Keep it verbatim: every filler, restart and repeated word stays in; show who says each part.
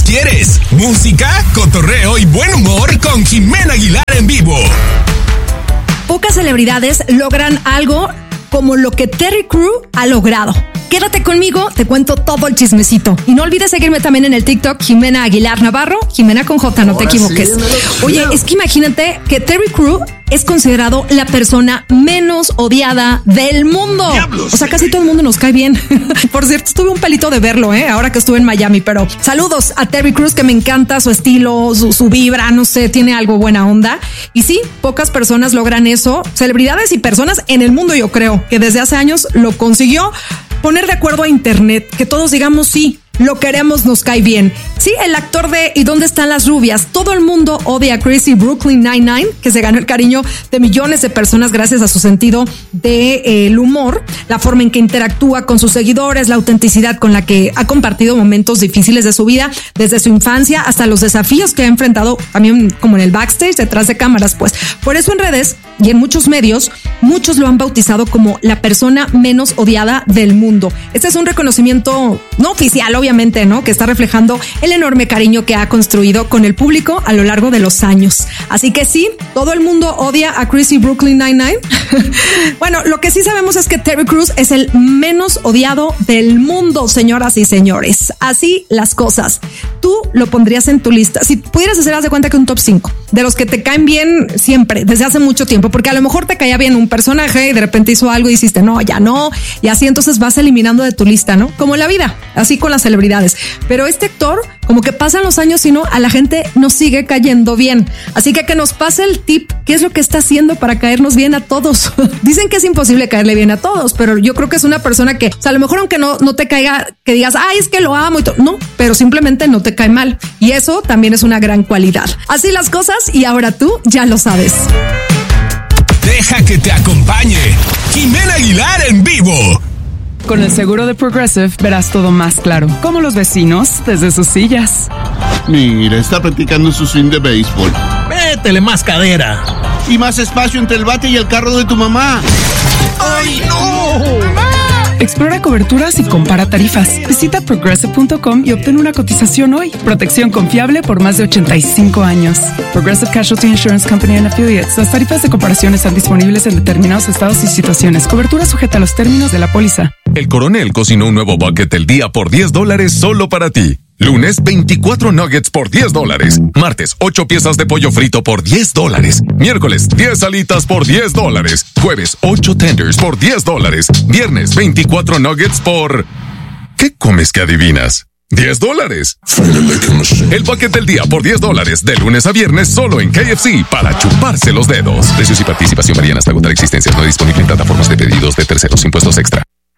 Speaker 1: quieres. Música, cotorreo y buen humor con Jimena Aguilar en vivo.
Speaker 2: Pocas celebridades logran algo como lo que Terry Crews ha logrado. Quédate conmigo, te cuento todo el chismecito. Y no olvides seguirme también en el TikTok, Jimena Aguilar Navarro, Jimena con J, no te equivoques. Oye, es que imagínate que Terry Crews es considerado la persona menos odiada del mundo. O sea, casi todo el mundo nos cae bien. Por cierto, estuve un pelito de verlo, ¿eh? Ahora que estuve en Miami, pero saludos a Terry Crews, que me encanta su estilo, su, su vibra, no sé, tiene algo buena onda. Y sí, pocas personas logran eso. Celebridades y personas en el mundo, yo creo, que desde hace años lo consiguió. Poner de acuerdo a internet, que todos digamos sí, lo queremos, nos cae bien. Sí, el actor de ¿Y dónde están las rubias? Todo el mundo odia a Chris y Brooklyn Nine-Nine, que se ganó el cariño de millones de personas gracias a su sentido del de, eh, humor, la forma en que interactúa con sus seguidores, la autenticidad con la que ha compartido momentos difíciles de su vida, desde su infancia hasta los desafíos que ha enfrentado también como en el backstage, detrás de cámaras, pues. Por eso en redes y en muchos medios, muchos lo han bautizado como la persona menos odiada del mundo. Este es un reconocimiento no oficial, obviamente, ¿no? Que está reflejando el enorme cariño que ha construido con el público a lo largo de los años. Así que sí, todo el mundo odia a Chris y Brooklyn Nine-Nine. Bueno, lo que sí sabemos es que Terry Crews es el menos odiado del mundo, señoras y señores. Así las cosas. Tú lo pondrías en tu lista. Si pudieras hacer, haz de cuenta que un top cinco de los que te caen bien siempre, desde hace mucho tiempo, porque a lo mejor te caía bien un personaje y de repente hizo algo y hiciste, no, ya no. Y así entonces vas eliminando de tu lista, ¿no? Como la vida, así con las celebridades. Pero este actor, como que pasan los años y no, a la gente nos sigue cayendo bien. Así que que nos pase el tip, ¿qué es lo que está haciendo para caernos bien a todos? Dicen que es imposible caerle bien a todos, pero yo creo que es una persona que, o sea, a lo mejor aunque no, no te caiga, que digas, ay, es que lo amo y todo, no, pero simplemente no te cae mal. Y eso también es una gran cualidad. Así las cosas, y ahora tú ya lo sabes.
Speaker 1: Deja que te acompañe Jimena Aguilar en vivo.
Speaker 3: Con el seguro de Progressive verás todo más claro, como los vecinos desde sus sillas.
Speaker 4: Mira, está practicando su swing de béisbol.
Speaker 5: Métele más cadera.
Speaker 4: Y más espacio entre el bate y el carro de tu mamá.
Speaker 5: ¡Ay, no! ¡Mamá!
Speaker 3: Explora coberturas y compara tarifas. Visita progressive punto com y obtén una cotización hoy. Protección confiable por más de ochenta y cinco años. Progressive Casualty Insurance Company and Affiliates. Las tarifas de comparación están disponibles en determinados estados y situaciones. Cobertura sujeta a los términos de la póliza.
Speaker 6: El Coronel cocinó un nuevo bucket del día por diez dólares solo para ti. Lunes, veinticuatro nuggets por diez dólares. Martes, ocho piezas de pollo frito por diez dólares. Miércoles, diez alitas por diez dólares. Jueves, ocho tenders por diez dólares. Viernes, veinticuatro nuggets por... ¿Qué comes que adivinas? diez dólares. El paquete del día por diez dólares, de lunes a viernes, solo en K F C, para chuparse los dedos. Precios y participación varían hasta agotar existencias. No disponible en plataformas de pedidos de terceros. Impuestos extra.